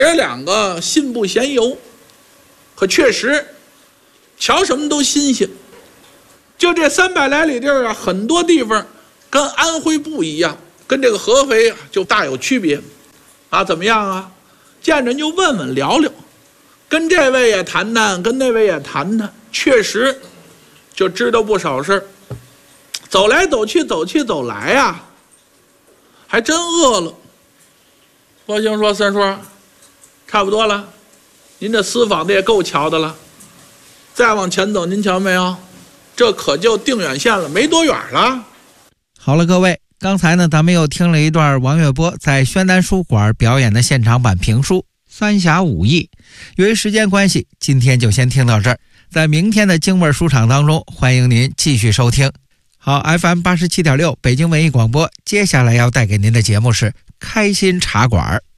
爷两个心不闲游，可确实瞧什么都新鲜。就这300来里地儿啊，很多地方跟安徽不一样，跟这个合肥就大有区别啊。怎么样啊？见着就问问聊聊，跟这位也谈谈，跟那位也谈谈，确实就知道不少事儿。走来走去，走去走来呀，还真饿了。郭兴说：“三叔，差不多了，您这私访的也够瞧的了。再往前走，您瞧没有？这可就定远县了，没多远了。” 好了，各位，刚才呢，咱们又听了一段王月波在宣丹书馆表演的现场版评书《三峡五义》。由于时间关系，今天就先听到这儿。在明天的京味书场当中，欢迎您继续收听。好 ，FM 87.6北京文艺广播，接下来要带给您的节目是开心茶馆。